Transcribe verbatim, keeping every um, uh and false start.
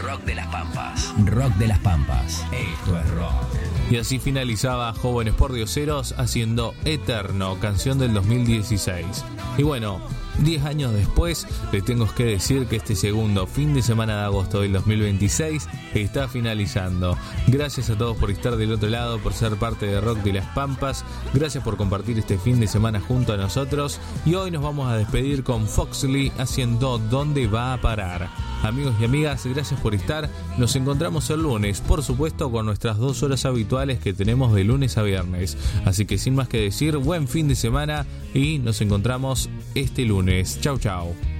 Rock de las Pampas. Rock de las Pampas. Esto es rock. Y así finalizaba Jóvenes Pordioseros haciendo Eterno, canción del dos mil dieciséis. Y bueno, diez años después, les tengo que decir que este segundo fin de semana de agosto del dos mil veintiséis está finalizando. Gracias a todos por estar del otro lado, por ser parte de Rock de las Pampas. Gracias por compartir este fin de semana junto a nosotros. Y hoy nos vamos a despedir con Foxley haciendo ¿Dónde va a parar? Amigos y amigas, gracias por estar. Nos encontramos el lunes, por supuesto, con nuestras dos horas habituales que tenemos de lunes a viernes. Así que sin más que decir, buen fin de semana y nos encontramos este lunes. Chau, chau.